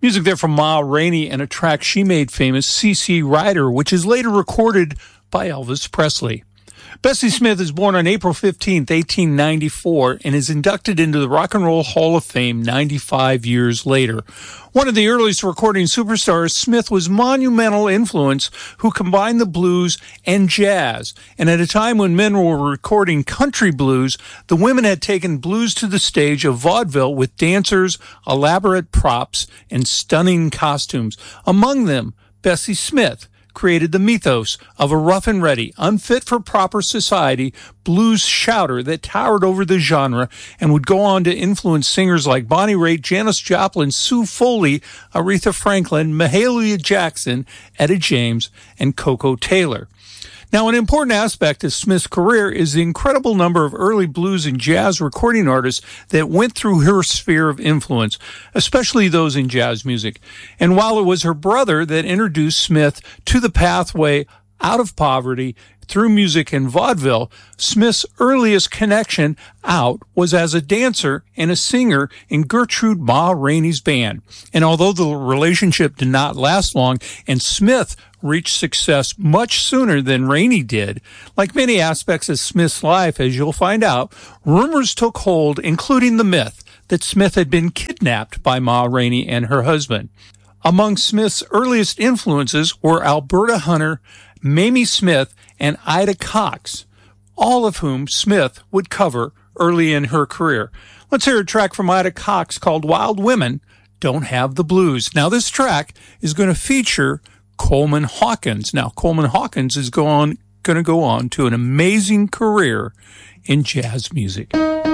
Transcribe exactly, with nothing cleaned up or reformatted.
Music there from Ma Rainey and a track she made famous, C C Rider, which is later recorded by Elvis Presley. Bessie Smith is born on April fifteenth, eighteen ninety-four, and is inducted into the Rock and Roll Hall of Fame ninety-five years later. One of the earliest recording superstars, Smith was monumental influence who combined the blues and jazz. And at a time when men were recording country blues, the women had taken blues to the stage of vaudeville with dancers, elaborate props, and stunning costumes. Among them, Bessie Smith created the mythos of a rough and ready, unfit for proper society blues shouter that towered over the genre and would go on to influence singers like Bonnie Raitt, Janis Joplin, Sue Foley, Aretha Franklin, Mahalia Jackson, Etta James, and Coco Taylor. Now, an important aspect of Smith's career is the incredible number of early blues and jazz recording artists that went through her sphere of influence, especially those in jazz music. And while it was her brother that introduced Smith to the pathway out of poverty through music and vaudeville, Smith's earliest connection out was as a dancer and a singer in Gertrude Ma Rainey's band. And although the relationship did not last long, and Smith reached success much sooner than Rainey did, like many aspects of Smith's life, as you'll find out, rumors took hold, including the myth that Smith had been kidnapped by Ma Rainey and her husband. Among Smith's earliest influences were Alberta Hunter, Mamie Smith, and Ida Cox, all of whom Smith would cover early in her career. Let's hear a track from Ida Cox called Wild Women Don't Have the Blues. Now, this track is going to feature Coleman Hawkins. Now, Coleman Hawkins is going, going to go on to an amazing career in jazz music.